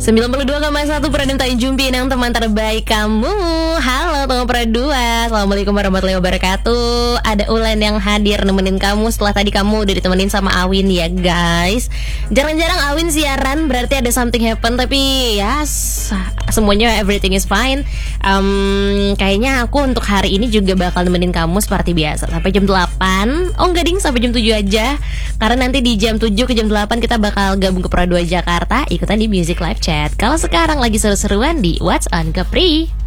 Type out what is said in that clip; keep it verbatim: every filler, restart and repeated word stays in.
sembilan puluh dua koma satu Pradem Tanjung Pinang, teman terbaik kamu. Halo teman Pradua, assalamualaikum warahmatullahi wabarakatuh. Ada Ulen yang hadir nemenin kamu setelah tadi kamu udah ditemenin sama Awin ya guys. Jarang-jarang Awin siaran, berarti ada something happen. Tapi ya semuanya everything is fine. um, Kayaknya aku untuk hari ini juga bakal nemenin kamu seperti biasa sampai jam delapan. Oh enggak ding, sampai jam tujuh aja. Karena nanti di jam tujuh ke jam delapan kita bakal gabung ke Pradua Jakarta, ikutan di Music Live Chat. Kalau sekarang lagi seru-seruan di What's on Kepri.